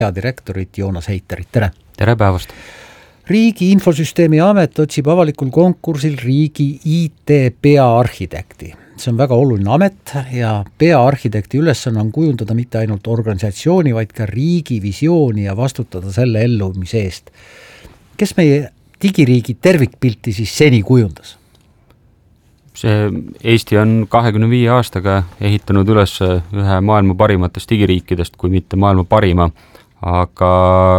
peadirektorit Joonas Heiterit, tere! Tere päevast! Riigi Infosüsteemi Amet otsib avalikul konkursil riigi IT peaarhitekti. See on väga oluline amet ja peaarhitekti ülesanne on kujundada mitte ainult organisatsiooni, vaid ka riigi visiooni ja vastutada selle elluvimise eest. Kes meie digiriigi tervikpilti siis seni kujundas? Eesti on 25 aastaga ehitanud üles ühe maailma parimatest digiriikidest, kui mitte maailma parima, aga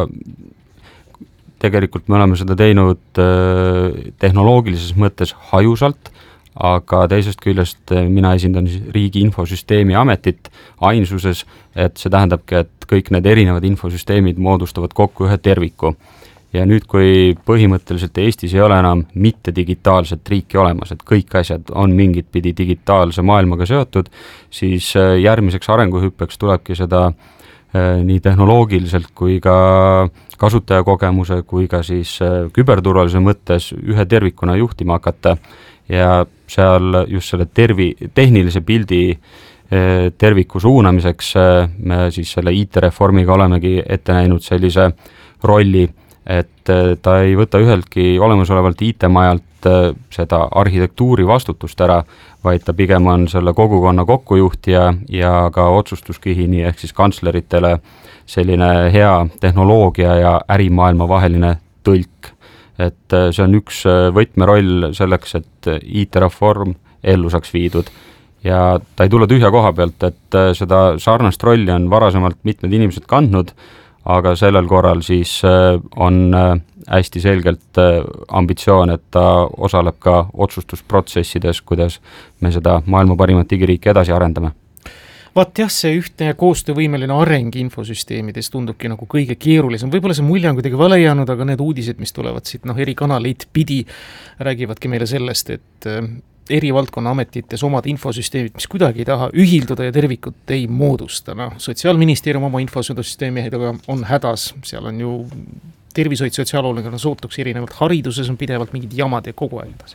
tegelikult me oleme seda teinud tehnoloogilises mõttes hajusalt, aga teisest küljest mina esindan Riigi Infosüsteemi Ametit ainsuses, et see tähendabki, et kõik need erinevad infosüsteemid moodustavad kokku ühe terviku. Ja nüüd, kui põhimõtteliselt Eestis ei ole enam mitte digitaalset riiki olemas, et kõik asjad on mingit pidi digitaalse maailmaga seotud, siis järgmiseks arenguhüppeks tulebki seda nii tehnoloogiliselt kui ka kasutajakogemuse kui ka siis küberturvalisuse mõttes ühe tervikuna juhtima hakata ja seal just selle tehnilise pildi terviku suunamiseks me siis selle IT-reformiga olemegi ette näinud sellise rolli, et ta ei võta üheltki olemasolevalt IT-majalt seda arhitektuuri vastutust ära, vaid ta pigem on selle kogukonna kokkujuhtija ja ka otsustuskihini ehk siis kantsleritele selline hea tehnoloogia ja ärimaailma vaheline tõlk. Et see on üks võtmeroll selleks, et IT-reform ellu saaks viidud. Ja ta ei tule tühja koha pealt, et seda sarnast rolli on varasemalt mitmed inimesed kandnud, aga sellel korral siis on hästi selgelt ambitsioon, et ta osaleb ka otsustusprotsessides, kuidas me seda maailma parimat digiriiki edasi arendame. Vaat jah, see ühtne koostöövõimeline areng infosüsteemides tundubki nagu kõige keerulisem. Võib-olla see mulje on kuidagi vale jäänud, aga need uudised, mis tulevad siit eri kanaleid pidi, räägivadki meile sellest, et eri valdkonna ametites omad infosüsteemid, mis kuidagi ei taha ühilduda ja tervikut ei moodusta. Sotsiaalministeerium oma infosüsteemidega on hädas, seal on ju tervishoid sotsiaalhoolekanne sootuks erinevalt, hariduses on pidevalt mingid jamad ja kogu aeg edasi.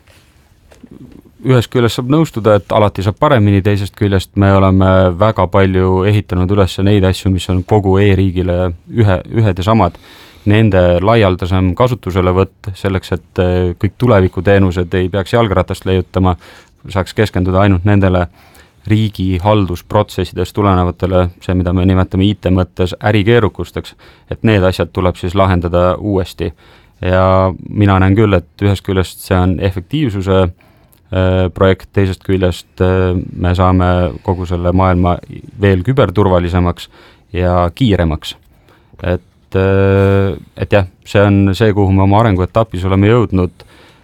Ühest küljest saab nõustuda, et alati saab paremini, teisest küljest me oleme väga palju ehitanud üles neid asju, mis on kogu e-riigile ühed ja samad. Nende laialdasem kasutuselevõtt selleks, et kõik tulevikuteenused ei peaks jalgratast leiutama, saaks keskenduda ainult nendele riigi haldusprotsessidest tulenevatele, see, mida me nimetame IT mõttes ärikeerukusteks, et need asjad tuleb siis lahendada uuesti. Ja mina näen küll, et ühest küljest see on efektiivsuse projekt, teisest küljest me saame kogu selle maailma veel küberturvalisemaks ja kiiremaks. Et jah, see on see, kuhu me oma arenguetapis oleme jõudnud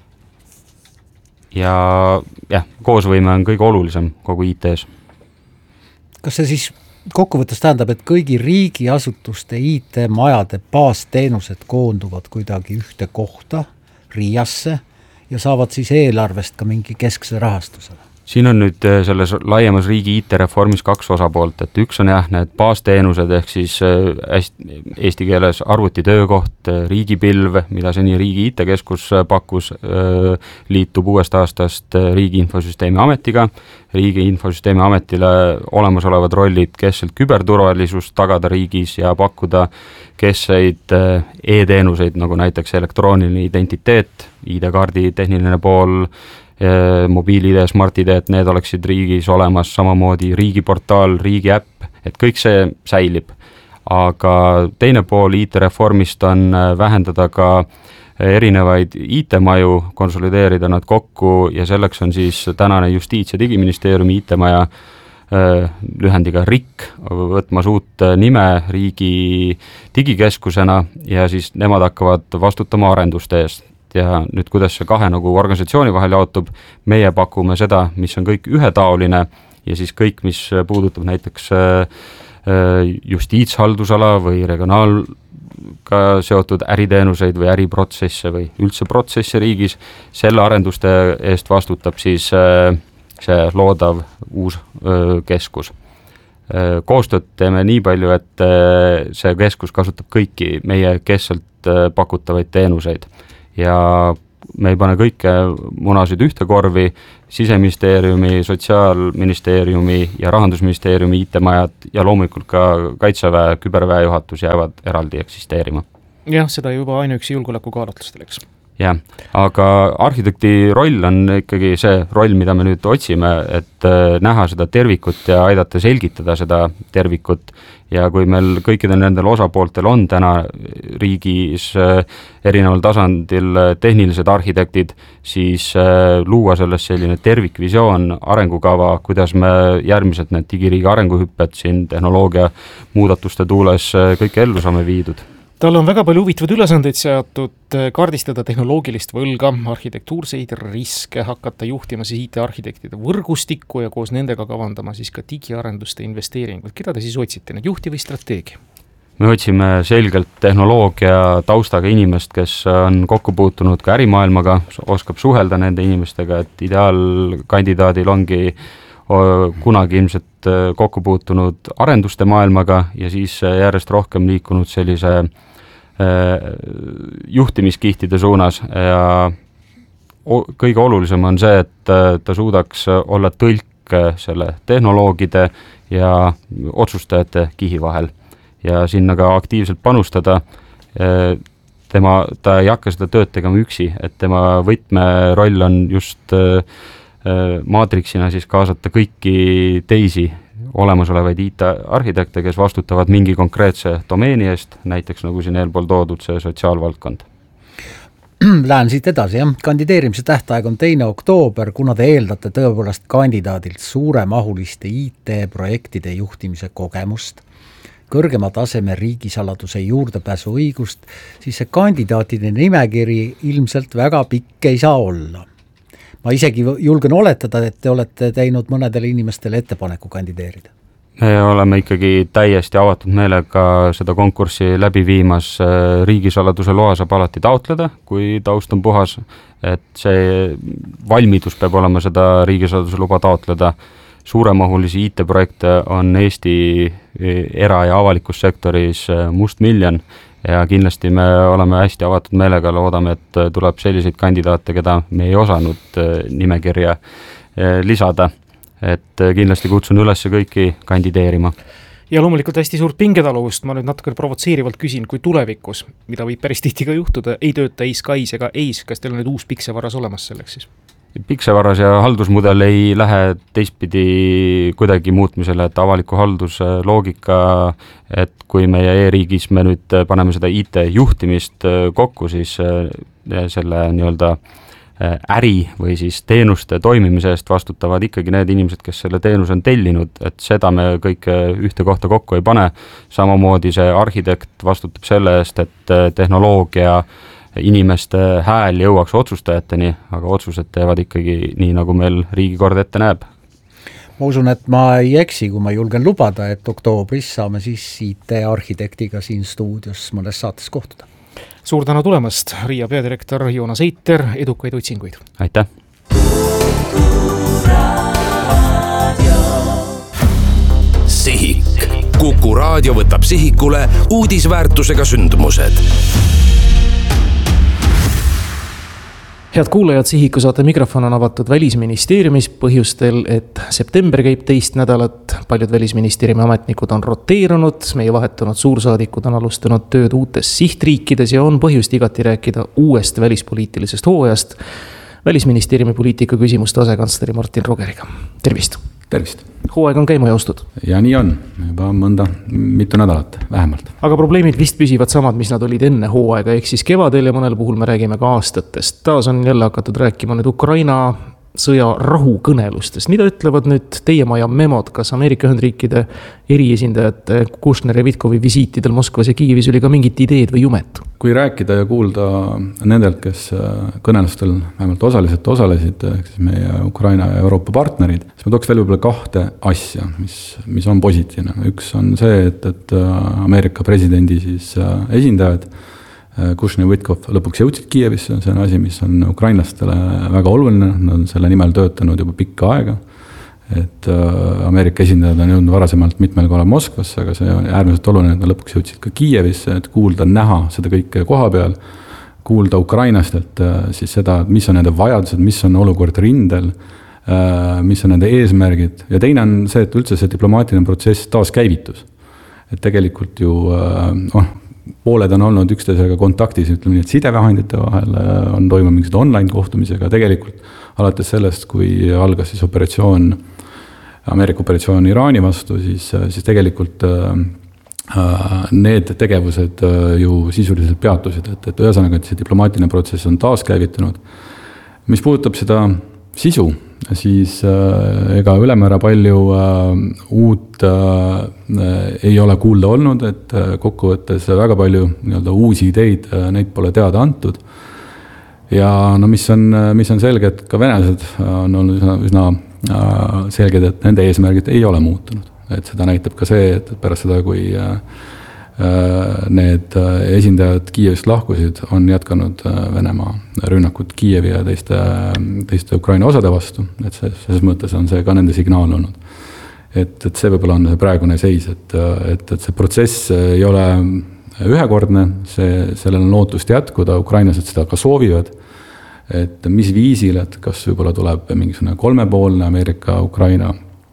ja koosvõime on kõige olulisem kogu IT-s. Kas see siis kokkuvõttes tähendab, et kõigi riigiasutuste IT-majade baasteenused koonduvad kuidagi ühte kohta, RIAsse, ja saavad siis eelarvest ka mingi keskse rahastusele? Siin on nüüd selles laiemas riigi IT-reformis kaks osapoolt, et üks on need baasteenused ehk siis eesti keeles arvutitöökoht, riigipilv, mida seni Riigi IT-keskus pakkus, liitub uuest aastast Riigi Infosüsteemi Ametiga. Riigi Infosüsteemi Ametile olemasolevad rollid keskselt küberturvalisust tagada riigis ja pakkuda keskseid e-teenuseid, nagu näiteks elektrooniline identiteet, ID-kaardi tehniline pool, mobiil-ID, smart-ID, et need oleksid riigis olemas, samamoodi riigiportaal, riigi äpp, et kõik see säilib. Aga teine pool IT-reformist on vähendada ka erinevaid IT-maju, konsolideerida nad kokku ja selleks on siis tänane Justiits- ja Digiministeeriumi IT-maja lühendiga RIK võtmas uut nime riigi digikeskusena ja siis nemad hakkavad vastutama arenduste eest. Ja nüüd, kuidas see kahe nagu organisatsiooni vahel jaotub, meie pakume seda, mis on kõik ühetaoline ja siis kõik, mis puudutab näiteks justiitshaldusala või regionaalga seotud äriteenuseid või äriprotsesse või üldse protsesse riigis, selle arenduste eest vastutab siis see loodav uus keskus. Koostööd teeme nii palju, et see keskus kasutab kõiki meie keskselt pakutavaid teenuseid. Ja me ei pane kõike munasid ühte korvi, Siseministeeriumi, Sotsiaalministeeriumi ja Rahandusministeeriumi IT-majad ja loomulikult ka Kaitseväe küberväe juhatus jäävad eraldi eksisteerima. Jah, seda juba ainuüksi julgeolekukaalutlustel, eks. Jah, aga arhitekti roll on ikkagi see roll, mida me nüüd otsime, et näha seda tervikut ja aidata selgitada seda tervikut ja kui meil kõikidel nendel osapooltel on täna riigis erineval tasandil tehnilised arhitektid, siis luua sellest selline tervikvisioon, arengukava, kuidas me järgmised need digiriigi arenguhüpped siin tehnoloogia muudatuste tuules kõik ellu saame viidud. Tal on väga palju huvitavad ülesandeid seatud, kaardistada tehnoloogilist võlga, arhitektuurseid riske, hakata juhtima siis IT-arhitektide võrgustikku ja koos nendega kavandama siis ka digiarenduste investeeringuid. Keda te siis otsite, need juhti või strateegia? Me otsime selgelt tehnoloogia taustaga inimest, kes on kokku puutunud ka ärimaailmaga, oskab suhelda nende inimestega, et ideaalkandidaadil ongi kunagi ilmselt kokku puutunud arenduste maailmaga ja siis järjest rohkem liikunud sellise juhtimiskihtide suunas ja kõige olulisem on see, et ta suudaks olla tõlk selle tehnoloogide ja otsustajate kihi vahel ja sinna ka aktiivselt panustada. Ta ei hakka seda tööd tegema üksi, et tema võtmeroll on just maatriksina siis kaasata kõiki teisi olemasolevaid IT-arhitekte, kes vastutavad mingi konkreetse domeeni eest, näiteks nagu siin eelpool toodud see sotsiaalvaldkond. Lähen siit edasi, jah. Kandideerimise tähtaeg on 2. oktoober, kuna te eeldate tõepoolest kandidaadilt suuremahuliste IT-projektide juhtimise kogemust, kõrgema taseme riigisaladuse juurdepääsu õigust, siis see kandidaatide nimekiri ilmselt väga pikk ei saa olla. Ma isegi julgen oletada, et te olete teinud mõnedele inimestele ettepaneku kandideerida. Me oleme ikkagi täiesti avatud meelega seda konkurssi läbi viimas. Riigisaladuse loa saab alati taotleda, kui taust on puhas, et see valmidus peab olema seda riigisaladuse luba taotleda. Suuremahulisi IT-projekte on Eesti era- ja avalikus sektoris mustmiljon ja kindlasti me oleme hästi avatud meelega, loodame, et tuleb selliseid kandidaate, keda me ei osanud nimekirja lisada. Et kindlasti kutsun üles kõiki kandideerima. Ja loomulikult hästi suurt pingetaluvust, ma nüüd natuke provotseerivalt küsin, kui tulevikus, mida võib päris tihti ka juhtuda, ei tööta ei Skys ega EIS, kas teil on nüüd uus piksevaras olemas selleks siis? Piksevaras ja haldusmudel ei lähe teistpidi kuidagi muutmisele, et avaliku halduse loogika, et kui meie e-riigis me nüüd paneme seda IT-juhtimist kokku, siis selle nii-öelda äri või siis teenuste toimimise eest vastutavad ikkagi need inimesed, kes selle teenuse on tellinud, et seda me kõik ühte kohta kokku ei pane. Samamoodi see arhitekt vastutab selle eest, et tehnoloogia inimeste hääl jõuaks otsustajateni, aga otsused teevad ikkagi nii, nagu meil riigikord ette näeb. Ma usun, et ma ei eksi, kui ma julgen lubada, et oktoobris saame siis IT-arhitektiga siin stuudios mõnes saates kohtuda. Suur tänu tulemast, RIA peadirektor Joonas Eiter, edukaid otsinguid! Aitäh! Sihik. Kuku raadio võtab sihikule uudisväärtusega sündmused. Head kuulajad, Sihiku saate mikrofon on avatud Välisministeeriumis põhjustel, et september käib teist nädalat, paljud Välisministeeriumi ametnikud on roteerunud, meie vahetunud suursaadikud on alustanud tööd uutes sihtriikides ja on põhjust igati rääkida uuest välispoliitilisest hooajast Välisministeeriumi poliitika küsimuste asekantsleri Martin Rogeriga. Tervist! Tervist! Hooaeg on käima joostud. Ja nii on, juba mitu nädalat vähemalt. Aga probleemid vist püsivad samad, mis nad olid enne hooaega, ehk siis kevadel ja mõnel puhul me räägime ka aastatest. Taas on jälle hakatud rääkima nüüd Ukraina sõja rahukõnelustest. Mida ütlevad nüüd teie maja memod, kas Ameerika Ühendriikide eriesindajate Kushner ja Vitkovi visiitidel Moskvas ja Kiievis oli ka mingit ideed või jumet? Kui rääkida ja kuulda nendelt, kes kõnelustel vähemalt osaliselt osalesid, siis meie Ukraina ja Euroopa partnerid, siis ma tooks veel võib-olla kahte asja, mis on positiivne. Üks on see, et Ameerika presidendi siis esindajad Kushner ja Vitkov lõpuks jõudsid Kiievisse, see on asi, mis on ukrainlastele väga oluline, nad on selle nimel töötanud juba pikka aega, et Ameerika esindajad on jõudnud varasemalt mitmel korral Moskvasse, aga see on äärmiselt oluline, et nad lõpuks jõudsid ka Kiievisse, et kuulda, näha seda kõike koha peal, kuulda Ukrainast, et siis seda, mis on nende vajadused, mis on olukord rindel, mis on nende eesmärgid ja teine on see, et üldse see diplomaatiline protsess taaskäivitus. Et tegelikult ju pooled on olnud üksteisega kontaktis, ütleme nii, et sidevahendite vahel on toimunud mingisugused online kohtumisega, tegelikult alates sellest, kui algas siis Ameerika operatsioon Iraani vastu, siis tegelikult need tegevused ju sisuliselt peatusid, et ühesõnaga, et see diplomaatiline protsess on taaskäivitunud. Mis puudutab seda sisu, siis ega ülemäära palju uut ei ole kuulda olnud, et kokkuvõttes väga palju nii-öelda uusi ideid, neid pole teada antud. Ja no mis on selge, et ka venelased on olnud üsna selged, et nende eesmärgid ei ole muutunud. Et seda näitab ka see, et pärast seda, kui need esindajad Kiievist lahkusid, on jätkanud Venemaa rünnakut Kiievi ja teiste Ukraina osade vastu. Et selles mõttes on see ka nende signaal olnud. Et see võib-olla on see praegune seis, et see protsess ei ole ühekordne, sellel on lootust jätkuda, ukrainlased seda ka soovivad, et mis viisil, et kas võib-olla tuleb mingisugune kolmepoolne Ameerika, Ukraina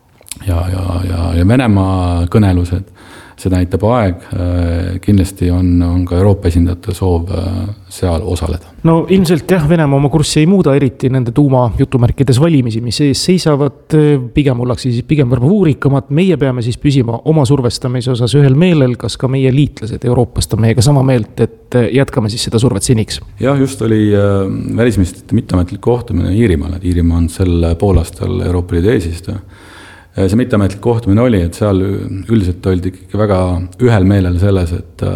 ja Venemaa kõnelused, seda näitab aeg, kindlasti on ka Euroopa esindajate soov seal osaleda. No ilmselt jah, Venemaa oma kurssi ei muuda, eriti nende tuuma jutumärkides valimisi, mis ees seisavad, pigem ollakse siis pigem võrvuurikamad, meie peame siis püsima oma survestamise osas ühel meelel, kas ka meie liitlased Euroopast on meiega sama meelt, et jätkame siis seda survet seniks? Jah, just oli välisministrite mitteametlik kohtumine Iirimaal, et Iirimaa on sel poolaastal Euroopa Liidu eesistuja. See mitteametlik kohtumine oli, et seal üldiselt oldi ikkagi väga ühel meelel selles,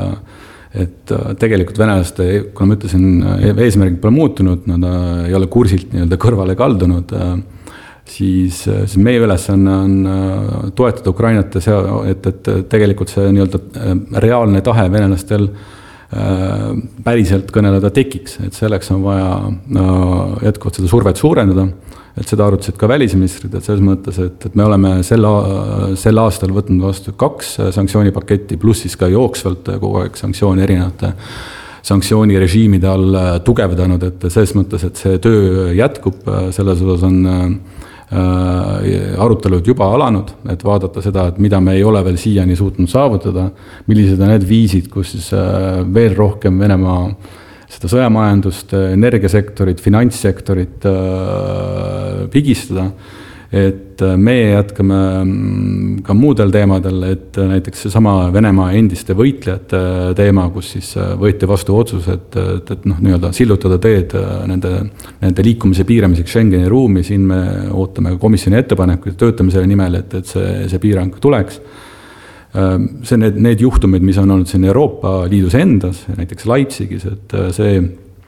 et tegelikult venelaste, kuna ma ütlesin, eesmärgid pole muutunud, nad ei ole kursilt nii-öelda kõrvale kaldunud, siis meie ülesanne on toetada Ukrainat, et tegelikult see nii-öelda reaalne tahe venelastel päriselt kõneleda tekiks, et selleks on vaja jätkuvalt seda survet suurendada, et seda arutasid ka välisministrid, et selles mõttes, et me oleme sel aastal võtnud vastu 2 sanktsioonipaketti, pluss siis ka jooksvalt kogu aeg sanktsiooni erinevate sanktsioonirežiimide all tugevdanud, et selles mõttes, et see töö jätkub, selles osas on arutelud juba alanud, et vaadata seda, et mida me ei ole veel siiani suutnud saavutada, millised on need viisid, kus siis veel rohkem Venemaa seda sõjamajandust, energiasektorit, finantssektorit pigistada, et meie jätkame ka muudel teemadel, et näiteks seesama Venemaa endiste võitlejate teema, kus siis võeti vastu otsus, et nii-öelda sillutada teed nende liikumise piiramiseks Schengeni ruumi, siin me ootame komisjoni ettepanekuid, töötame selle nimel, et see piirang tuleks. See need juhtumid, mis on olnud siin Euroopa Liidus endas, näiteks Leipzigis, et see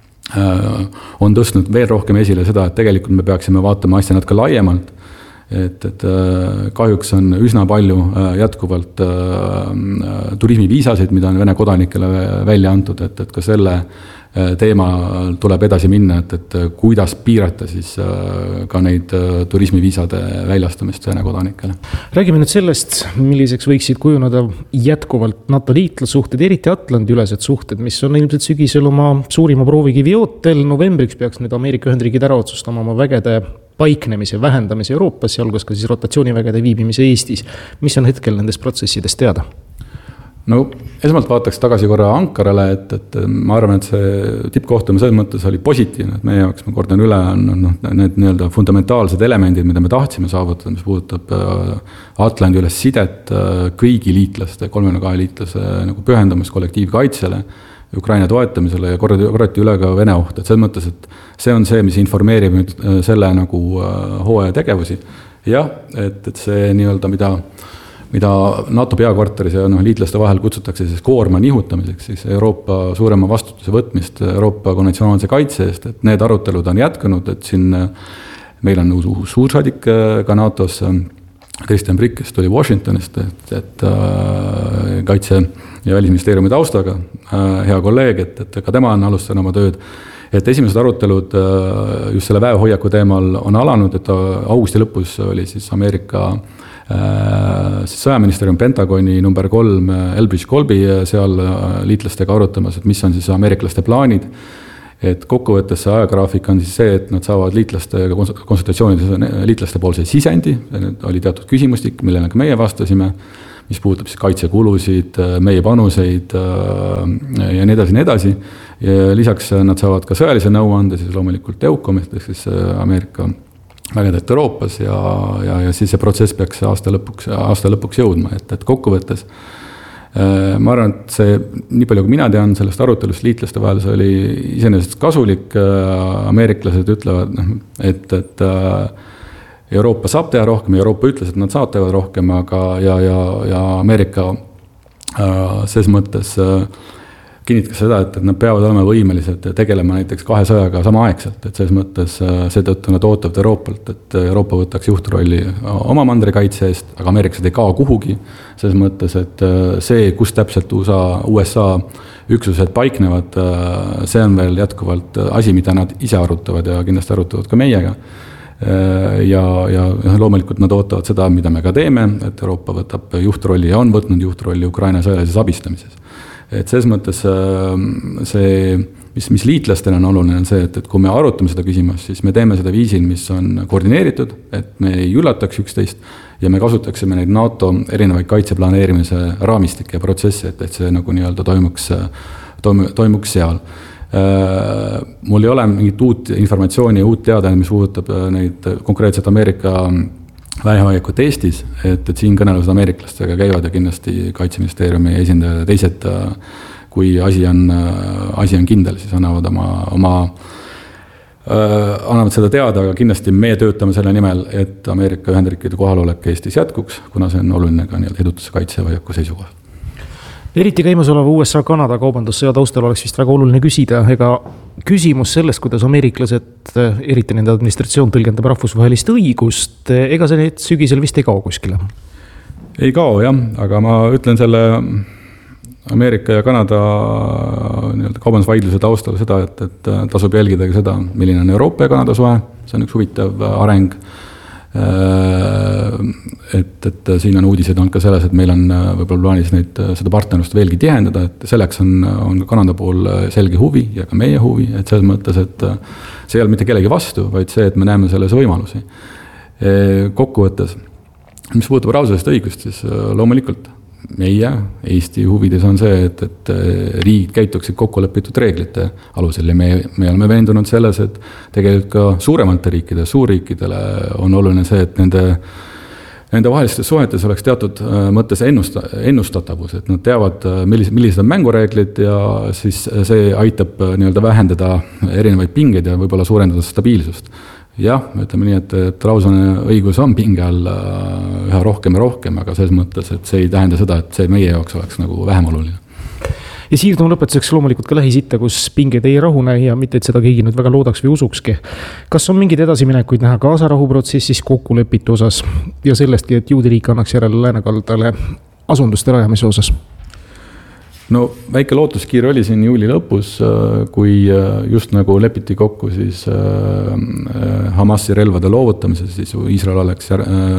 on tõstnud veel rohkem esile seda, et tegelikult me peaksime vaatama asja natuke laiemalt, et kahjuks on üsna palju jätkuvalt turismiviisasid, mida on Vene kodanikele välja antud, et ka selle teema tuleb edasi minna, et kuidas piirata siis ka neid turismiviisade väljastamist Vene kodanikele. Räägime nüüd sellest, milliseks võiksid kujuneda jätkuvalt NATO liitlassuhted, eriti Atlandi-ülesed suhted, mis on ilmselt sügisel oma suurima proovikivi ootel. Novembriks peaks nüüd Ameerika Ühendriigid ära otsustama oma vägede paiknemise, vähendamise Euroopas, sealhulgas ka siis rotatsioonivägede viibimise Eestis. Mis on hetkel nendest protsessidest teada? No esmalt vaataks tagasi korra Ankarale, et ma arvan, et see tippkohtumine selles mõttes oli positiivne, et meie jaoks, ma kordan üle, on need nii-öelda fundamentaalsed elemendid, mida me tahtsime saavutada, mis puudutab Atlandi üles sidet kõigi liitlaste, 32 liitlase nagu pühendamist kollektiivkaitsele, Ukraina toetamisele ja korrati üle ka Vene ohtu, et selles mõttes, et see on see, mis informeerib nüüd selle nagu hooaja tegevusi. Jah, et see nii-öelda, mida NATO peakvartaris ja liitlaste vahel kutsutakse siis koorma nihutamiseks, siis Euroopa suurema vastutuse võtmist Euroopa konventsionaalse kaitse eest, et need arutelud on jätkunud, et siin meil on uus suursaadik ka NATO-s, Kristjan Prikk, kes tuli Washingtonist, et kaitse- ja välisministeeriumi taustaga, hea kolleeg, et ka tema on alustanud oma tööd. Et esimesed arutelud just selle väehoiaku teemal on alanud, et augusti lõpus oli siis Ameerika sõjaministeerium Pentagoni number 3 Elbridge Colby seal liitlastega arutamas, et mis on siis ameeriklaste plaanid, et kokkuvõttes see ajagraafik on siis see, et nad saavad liitlastega konsultatsioonides liitlaste poolse sisendi, oli teatud küsimustik, millele ka meie vastasime, mis puudutab siis kaitsekulusid, meie panuseid ja nii edasi. Ja lisaks nad saavad ka sõjalise nõuande, siis loomulikult EUCOM, ehk siis Ameerika vägedelt Euroopas ja siis see protsess peaks aasta lõpuks jõudma, et kokkuvõttes ma arvan, et see, nii palju kui mina tean sellest arutelust liitlaste vahel, see oli iseenesest kasulik, ameeriklased ütlevad, et Euroopa saab teha rohkem, Euroopa ütles, et nad saavad teha rohkem, aga ja Ameerika ses mõttes kinnitas seda, et nad peavad olema võimelised tegelema näiteks 2 sõjaga samaaegselt, et selles mõttes seetõttu nad ootavad Euroopalt, et Euroopa võtaks juhtrolli oma mandrikaitse eest, aga ameeriklased ei kao kuhugi, selles mõttes, et see, kus täpselt USA üksused paiknevad, see on veel jätkuvalt asi, mida nad ise arutavad ja kindlasti arutavad ka meiega. Ja loomulikult nad ootavad seda, mida me ka teeme, et Euroopa võtab juhtrolli ja on võtnud juhtrolli Ukraina sõjalises abistamises. Et selles mõttes see, mis liitlastena on oluline, on see, et kui me arutame seda küsimust, siis me teeme seda viisil, mis on koordineeritud, et me ei üllataks üksteist ja me kasutaksime neid NATO erinevaid kaitseplaneerimise raamistikke ja protsesse, et see nagu nii-öelda toimuks seal. Mul ei ole mingit uut informatsiooni ja uut teada, mis puudutab neid konkreetselt Ameerika väehoiakut Eestis, et siin kõnelused ameeriklastega käivad ja kindlasti Kaitseministeeriumi esindajad ja teised, kui asi on kindel, siis annavad seda teada, aga kindlasti me töötame selle nimel, et Ameerika Ühendriikide kohalolek Eestis jätkuks, kuna see on oluline ka edutuse kaitsehoiaku seisukohalt. Eriti käimasoleva USA-Kanada kaubandussõja taustal oleks vist väga oluline küsida, ega küsimus sellest, kuidas ameeriklased, eriti nende administratsioon tõlgendab rahvusvahelist õigust, ega see need sügisel vist ei kao kuskile? Ei kao jah, aga ma ütlen selle Ameerika ja Kanada kaubandusvaidluse taustal seda, et tasub jälgida ka seda, milline on Euroopa ja Kanada suhe, see on üks huvitav areng. Et siin on uudised olnud ka selles, et meil on võib-olla plaanis seda partnerlust veelgi tihendada, et selleks on ka Kanada pool selge huvi ja ka meie huvi, et selles mõttes, et see ei ole mitte kellegi vastu, vaid see, et me näeme selles võimalusi. Kokkuvõttes, mis puudutab rahvusvahelist õigust, siis loomulikult meie Eesti huvides on see, et riigid käituksid kokkulepitud reeglite alusel ja me oleme veendunud selles, et tegelikult ka suuremate riikide, suurriikidele on oluline see, et nende vahelistes suhetes oleks teatud mõttes ennustatavus, et nad teavad, millised on mängureeglid ja siis see aitab nii-öelda vähendada erinevaid pingeid ja võib-olla suurendada stabiilsust. Jah, ütleme nii, et rahvusvaheline õigus on pinge all üha rohkem ja rohkem, aga selles mõttes, et see ei tähenda seda, et see meie jaoks oleks nagu vähem oluline. Ja siirdume lõpetuseks loomulikult ka Lähis-Itta, kus pinged ei rahune ja mitte, et seda keegi nüüd väga loodaks või usukski. Kas on mingid edasiminekuid näha kaasarahuprotsessis kokkulepitu osas ja sellestki, et juudi riik annaks järele läänekaldale asunduste rajamise osas? No väike lootuskiir oli siin juuli lõpus, kui just nagu lepiti kokku siis Hamasi relvade loovutamises, siis Iisrael oleks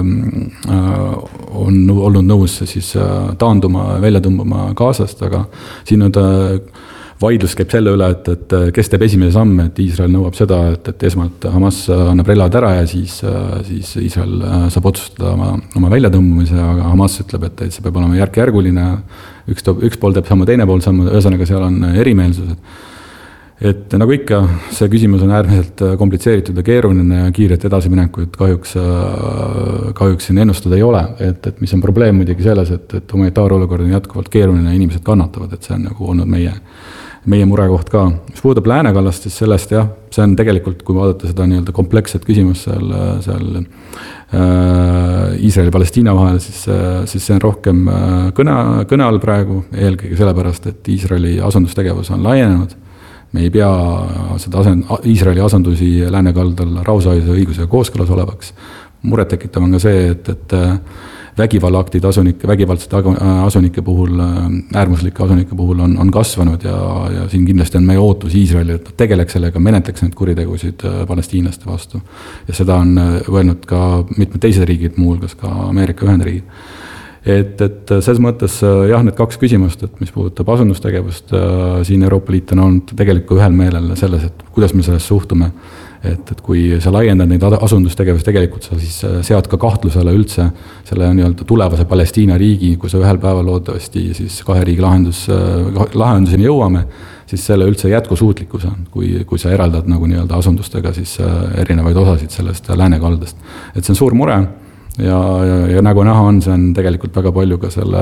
on olnud nõus siis taanduma, välja tõmbama Gazast, aga siin on vaidlus käib selle üle, et kes teeb esimese samme, et Iisrael nõuab seda, et esmalt Hamas annab relvad ära ja siis Iisrael saab otsustada oma väljatõmbumise, aga Hamas ütleb, et see peab olema järk-järguline, üks pool teeb sammu, teine pool sammu, ühesõnaga seal on erimeelsused. Et nagu ikka, see küsimus on äärmiselt komplitseeritud ja keeruline ja kiiret edasiminekut kahjuks siin ennustada ei ole, et mis on probleem muidugi selles, et humanitaarolukord on jätkuvalt keeruline ja inimesed kannatavad, et see on nagu olnud meie murekoht ka. Mis puudub läänekallast, siis sellest jah, see on tegelikult, kui vaadata seda nii-öelda kompleksset küsimust seal Iisraeli ja Palestiina vahel, siis see on rohkem kõne all praegu, eelkõige sellepärast, et Iisraeli asundustegevus on laienenud. Me ei pea seda Iisraeli asundusi läänekaldal rahvusvahelise õigusega kooskõlas olevaks. Muret tekitav on ka see, et vägivallaaktid vägivaldsete asunike puhul, äärmuslike asunike puhul on kasvanud ja siin kindlasti on meie ootus Iisraeli, et tegeleks sellega, menetleks need kuritegusid palestiinlaste vastu. Ja seda on öelnud ka mitmed teised riigid, muuhulgas ka Ameerika Ühendriigid. et selles mõttes jah, need kaks küsimust, et mis puudutab asundustegevust, siin Euroopa Liit on olnud tegelikult ühel meelel selles, et kuidas me sellest suhtume. Et kui sa laiendad neid asundustegevust, tegelikult sa siis sead ka kahtlusele üldse selle nii-öelda tulevase Palestiina riigi, kui sa ühel päeval loodavasti siis 2 riigi lahenduseni jõuame, siis selle üldse jätkusuutlikkus on, kui sa eraldad nagu nii-öelda asundustega siis erinevaid osasid sellest läänekaldast. Et see on suur mure ja nagu näha on, see on tegelikult väga palju ka selle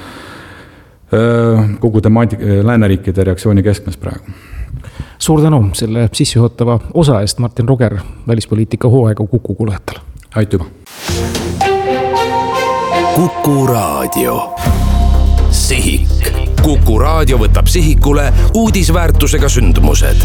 kogu lääneriikide reaktsiooni keskmes praegu. Suur tänu selle sissejuhatava osa eest, Martin Roger, välispoliitika hooaega Kuku kuulajatele. Aitüma. Kuku Raadio. Sihik. Kuku Raadio võtab sihikule uudisväärtusega sündmused.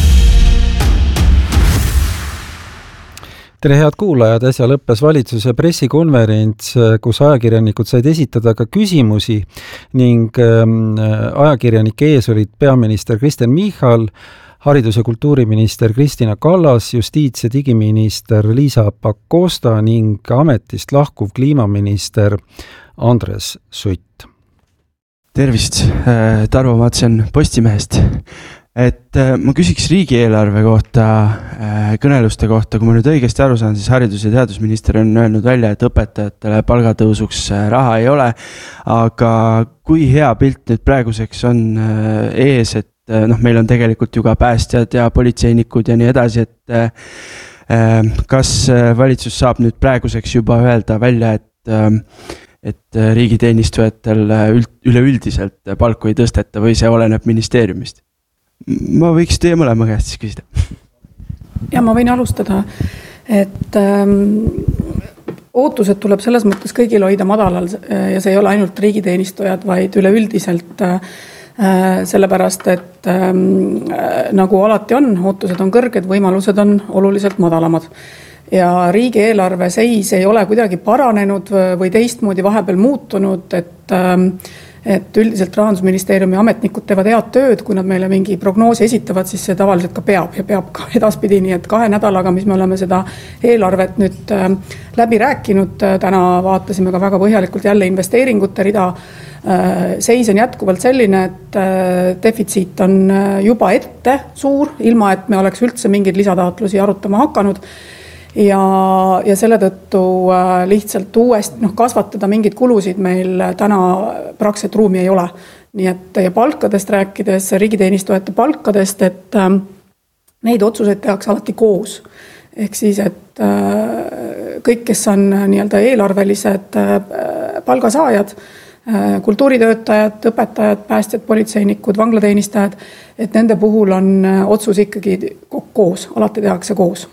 Tere head kuulajad, äsja lõppes valitsuse pressikonverents, kus ajakirjanikud said esitada ka küsimusi ning ajakirjanike ees olid peaminister Kristen Michal, haridus- ja kultuuriminister Kristina Kallas, justiits- ja digiminister Liisa Pakosta ning ametist lahkuv kliimaminister Andres Sutt. Tervist, Tarvo Matsen Postimehest. Et ma küsiks riigieelarve kohta, kõneluste kohta, kui ma nüüd õigesti aru saan, siis haridus- ja teadusminister on öelnud välja, et õpetajatele palgatõusuks raha ei ole, aga kui hea pilt nüüd praeguseks on ees, et meil on tegelikult ju ka päästjad ja politseinikud ja nii edasi, et kas valitsus saab nüüd praeguseks juba öelda välja, et riigiteenistujatel üleüldiselt palku ei tõsteta või see oleneb ministeeriumist? Ma võiks teie mõlema käest siis küsida. Ja ma võin alustada, et ootused tuleb selles mõttes kõigil hoida madalal ja see ei ole ainult riigiteenistujad, vaid üleüldiselt sellepärast, et nagu alati on, ootused on kõrged, võimalused on oluliselt madalamad. Ja riigieelarve seis ei ole kuidagi paranenud või teistmoodi vahepeal muutunud, et üldiselt Rahandusministeeriumi ametnikud teevad head tööd, kui nad meile mingi prognoosi esitavad, siis see tavaliselt ka peab ka edaspidi, nii et 2 nädalaga, mis me oleme seda eelarvet nüüd läbi rääkinud, täna vaatasime ka väga põhjalikult jälle investeeringute rida, seis on jätkuvalt selline, et defitsiit on juba ette suur, ilma et me oleks üldse mingeid lisataotlusi arutama hakanud. Ja selle tõttu lihtsalt uuesti kasvatada mingeid kulusid meil täna praktiliselt ruumi ei ole. Nii et ja palkadest rääkides, riigiteenistujate palkadest, et neid otsuseid tehakse alati koos. Ehk siis, et kõik, kes on nii-öelda eelarvelised palgasaajad, kultuuritöötajad, õpetajad, päästjad, politseinikud, vanglateenistajad, et nende puhul on otsus ikkagi koos, alati tehakse koos.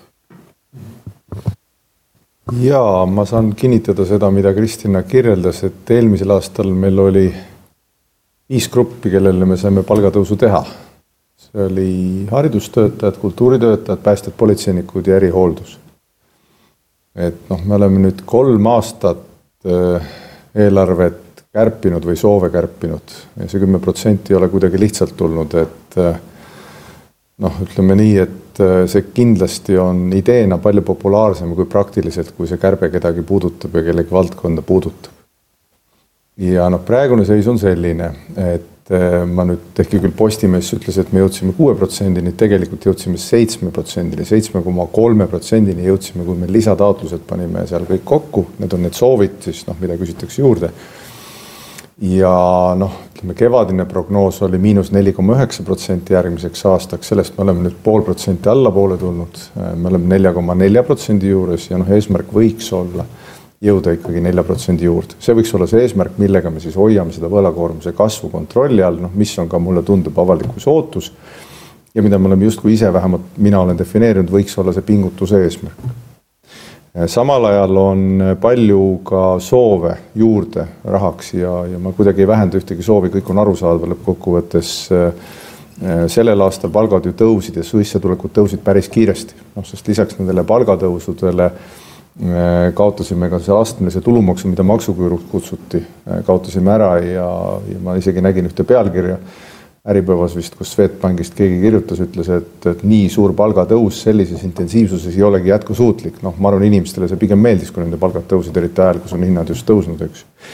Jaa, ma saan kinnitada seda, mida Kristina kirjeldas, et eelmisel aastal meil oli 5 gruppi, kellele me saime palgatõusu teha. See oli haridustöötajad, kultuuritöötajad, päästjad, politseinikud ja erihooldus. Et me oleme nüüd 3 aastat eelarvet kärpinud või soove kärpinud ja see 10% ei ole kuidagi lihtsalt tulnud, et ütleme nii, et see kindlasti on ideena palju populaarsem kui praktiliselt, kui see kärbe kedagi puudutab ja kellegi valdkonda puudutab. Ja praegune seis on selline, et ma nüüd ehkki küll Postimees ütles, et me jõudsime 6%-ni, tegelikult jõudsime 7%-ni, 7,3%-ni jõudsime, kui me lisataotlused panime seal kõik kokku, need on need soovid, siis mida küsitakse juurde. Ja kevadine prognoos oli -4,9% järgmiseks aastaks, sellest me oleme nüüd 0,5% allapoole tulnud, me oleme 4,4% juures ja eesmärk võiks olla jõuda ikkagi 4% juurde. See võiks olla see eesmärk, millega me siis hoiame seda võlakoormuse kasvu kontrolli all, mis on ka mulle tundub avalikus ootus ja mida me oleme justkui ise vähemalt mina olen defineerinud, võiks olla see pingutuse eesmärk. Samal ajal on palju ka soove juurde rahaks ja ma kuidagi ei vähenda ühtegi soovi, kõik on arusaadav lõppkokkuvõttes. Sellel aastal palgad ju tõusid ja sissetulekud tõusid päris kiiresti, sest lisaks nendele palgatõusudele kaotasime ka see astmelise tulumaksu, mida maksuküüruks kutsuti, kaotasime ära ja ma isegi nägin ühte pealkirja Äripäevas vist, kus Swedbankist keegi kirjutas, ütles, et nii suur palgatõus sellises intensiivsuses ei olegi jätkusuutlik. Ma arvan, inimestele see pigem meeldis, kui nende palgad tõusid eriti ajal, kus on hinnad just tõusnud, eks.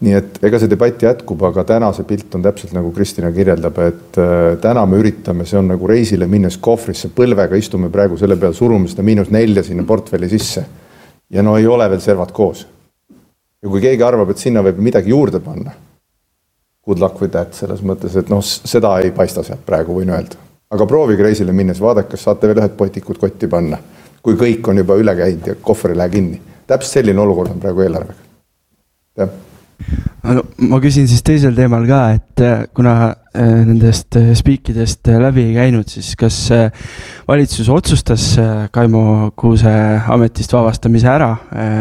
nii et ega see debatt jätkub, aga täna see pilt on täpselt nagu Kristina kirjeldab, et täna me üritame, see on nagu reisile minnes kohvrisse, põlvega istume praegu selle peal, surume seda -4 sinna portfelli sisse. Ja no ei ole veel servad koos. Ja kui keegi arvab, et sinna võib midagi juurde panna, good luck with that, selles mõttes, et noh, seda ei paista sealt praegu, võin öelda. Aga proovige reisile minnes, vaadake, kas saate veel ühed potikud kotti panna, kui kõik on juba üle käinud ja kohver ei lähe kinni. Täpselt selline olukord on praegu eelarvega. Ja. Ma küsin siis teisel teemal ka, et kuna nendest spiikidest läbi ei käinud, siis kas valitsus otsustas Kaimo Kuuse ametist vabastamise ära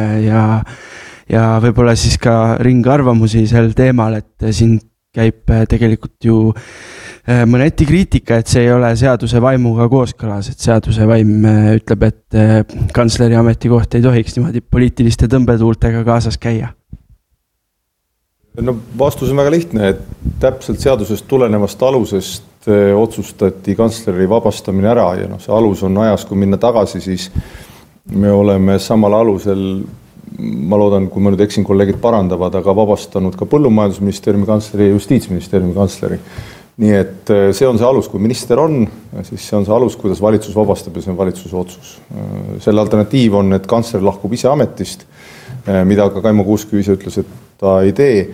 ja võib-olla siis ka ringarvamusi sel teemal, et siin käib tegelikult ju mõneti kriitika, et see ei ole seaduse vaimuga kooskõlas, et seaduse vaim ütleb, et kantsleri ametikoht ei tohiks niimoodi poliitiliste tõmbetuultega kaasas käia. No vastus on väga lihtne, et täpselt seadusest tulenevast alusest otsustati kantsleri vabastamine ära ja see alus on ajas, kui minna tagasi, siis me oleme samal alusel, ma loodan, kui ma nüüd eksin, kolleegid parandavad, aga vabastanud ka Põllumajandusministeeriumi kantsleri ja Justiitsministeeriumi kantsleri. Nii et see on see alus, kui minister on, siis see on see alus, kuidas valitsus vabastab ja see on valitsuse otsus. Selle alternatiiv on, et kantsler lahkub ise ametist, mida ka Kaimo Kuusk ise ütles, et ta ei tee.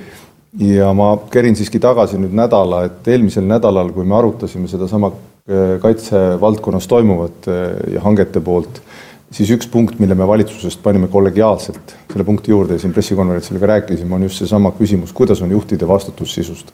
Ja ma kerin siiski tagasi nüüd nädala, et eelmisel nädalal, kui me arutasime seda sama kaitsevaldkonnas toimuvat ja hangete poolt, siis üks punkt, mille me valitsusest panime kollegiaalselt selle punkti juurde ja siin pressikonverentsil ka rääkisime, on just see sama küsimus, kuidas on juhtide vastutus sisust.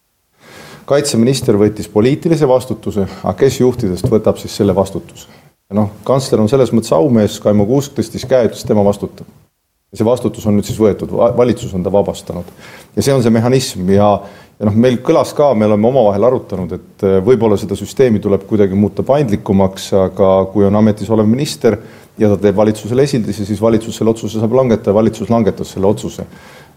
Kaitseminister võttis poliitilise vastutuse, aga kes juhtidest võtab siis selle vastutuse? Ja kantsler on selles mõttes aumees, Kaimo Kuusk tõstis käe, ütles tema vastutab. Ja see vastutus on nüüd siis võetud, valitsus on ta vabastanud. Ja see on see mehhanism ja meil kõlas ka, me oleme omavahel arutanud, et võib-olla seda süsteemi tuleb kuidagi muuta paindlikumaks, aga kui on ametis olev minister ja ta teeb valitsusele esildise, siis valitsus selle otsuse saab langetada ja valitsus langetas selle otsuse.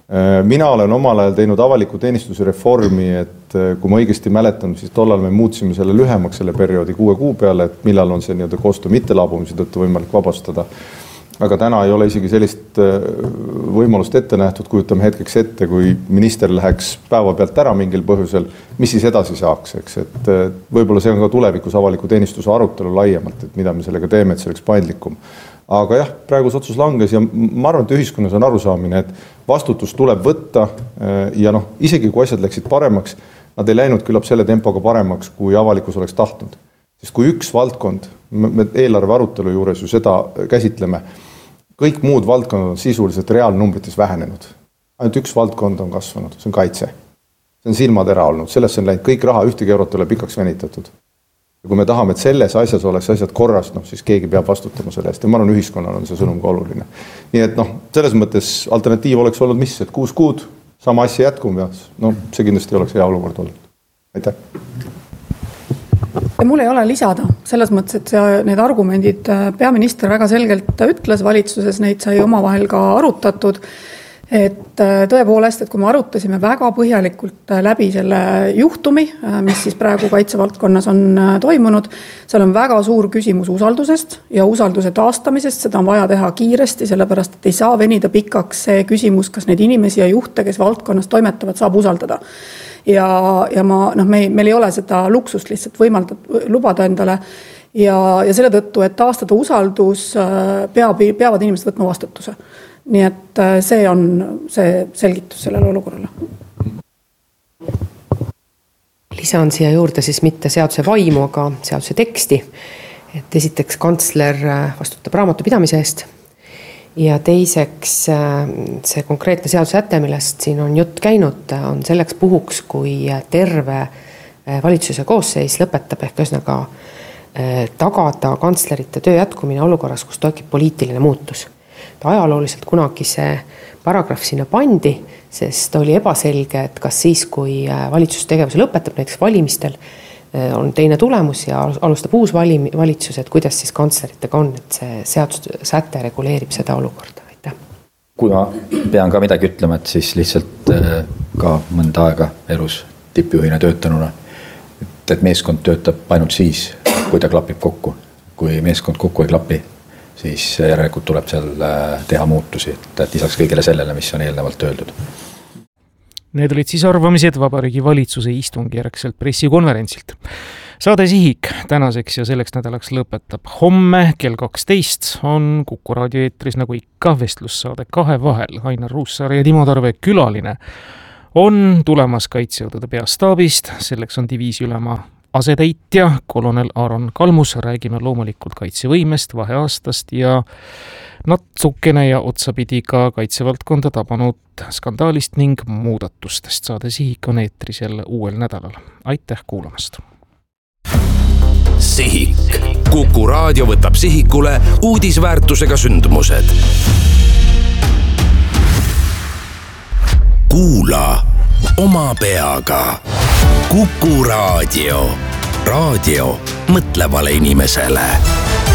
Mina olen omal ajal teinud avaliku teenistuse reformi, et kui ma õigesti mäletan, siis tollal me muutsime selle lühemaks selle perioodi 6 kuu peale, et millal on see koostöö mittelaabumise tõttu võimalik vabastada. Aga täna ei ole isegi sellist võimalust ette nähtud, kujutame hetkeks ette, kui minister läheks päeva pealt ära mingil põhjusel, mis siis edasi saaks, eks, et võib-olla see on ka tulevikus avaliku teenistuse arutelu laiemalt, et mida me sellega teeme, et see oleks paindlikum. Aga jah, praegu see otsus langes ja ma arvan, et ühiskonnas on arusaamine, et vastutus tuleb võtta ja isegi kui asjad läksid paremaks, nad ei läinud küllap selle tempoga paremaks, kui avalikkus oleks tahtnud. Sest kui üks valdkond, me eelarve arutelu juures ju seda käsitleme, kõik muud valdkonnad on sisuliselt reaalnumbrites vähenenud. Ainult üks valdkond on kasvanud, see on kaitse. See on silmatera olnud, sellesse on läinud kõik raha, ühtegi eurot ole pikaks venitatud. Ja kui me tahame, et selles asjas oleks asjad korras, siis keegi peab vastutama selle eest ja ma arvan, ühiskonnal on see sõnum ka oluline. Nii et selles mõttes alternatiiv oleks olnud mis, et 6 kuud, sama asja jätkum ja see kindlasti oleks hea olukord olnud. Aitäh! Ja mul ei ole lisada, selles mõttes, et need argumendid peaminister väga selgelt ütles valitsuses, neid sai omavahel ka arutatud, et tõepoolest, et kui me arutasime väga põhjalikult läbi selle juhtumi, mis siis praegu kaitsevaldkonnas on toimunud, seal on väga suur küsimus usaldusest ja usalduse taastamisest, seda on vaja teha kiiresti, sellepärast, et ei saa venida pikaks see küsimus, kas neid inimesi ja juhte, kes valdkonnas toimetavad, saab usaldada. Ja meil ei ole seda luksust lihtsalt lubada endale ja selle tõttu, et taastada usaldus, peavad inimesed võtma vastutuse. Nii et see on see selgitus sellele olukorrale. Lisan siia juurde siis mitte seaduse vaimu, aga seaduse teksti. Et esiteks kantsler vastutab raamatupidamise eest ja teiseks see konkreetne seadusäte, millest siin on jutt käinud, on selleks puhuks, kui terve valitsuse koosseis lõpetab ehk ühesõnaga tagada kantslerite töö jätkumine olukorras, kus toimub poliitiline muutus. Ajalooliselt kunagi see paragrahv sinna pandi, sest oli ebaselge, et kas siis, kui valitsustegevuse lõpetab näiteks valimistel, on teine tulemus ja alustab uus valitsus, et kuidas siis kantsleritega on, et see seadussäte reguleerib seda olukorda. Aitäh. Kui ma pean ka midagi ütlema, et siis lihtsalt ka mõnda aega elus tippjuhina töötanuna, et meeskond töötab ainult siis, kui ta klapib kokku. Kui meeskond kokku ei klapi, siis järelikult tuleb seal teha muutusi, et lisaks kõigele sellele, mis on eelnevalt öeldud. Need olid siis arvamised Vabariigi Valitsuse istungjärgselt pressikonverentsilt. Saade Sihik tänaseks ja selleks nädalaks lõpetab. Homme kell 12 on Kuku raadio eetris nagu ikka vestlussaade Kahe vahel. Ainar Ruussaare ja Timo Tarve külaline on tulemas kaitsejõudude peastaabist. Selleks on diviisiülema asetäitja kolonel Aaron Kalmus. Räägime loomulikult kaitsevõimest, vaheaastast ja natukene ja otsapidi ka kaitsevaldkonda tabanud skandaalist ning muudatustest. Saade Sihik on eetris jälle uuel nädalal. Aitäh kuulamast! Sihik. Kuku raadio võtab sihikule uudisväärtusega sündmused. Kuula oma peaga. Kuku raadio. Raadio mõtlevale inimesele.